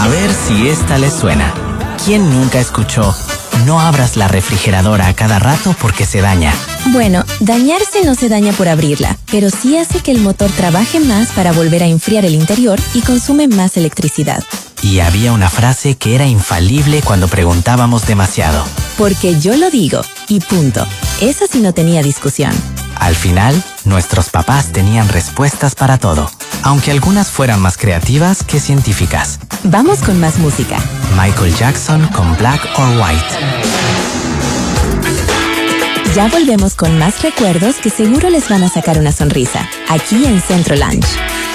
A ver si esta les suena. ¿Quién nunca escuchó: no abras la refrigeradora a cada rato porque se daña? Bueno, dañarse no se daña por abrirla, pero sí hace que el motor trabaje más para volver a enfriar el interior y consume más electricidad. Y había una frase que era infalible cuando preguntábamos demasiado. Porque yo lo digo, y punto. Esa sí no tenía discusión. Al final, nuestros papás tenían respuestas para todo, aunque algunas fueran más creativas que científicas. Vamos con más música. Michael Jackson con Black or White. Ya volvemos con más recuerdos que seguro les van a sacar una sonrisa, aquí en Centro Lunch.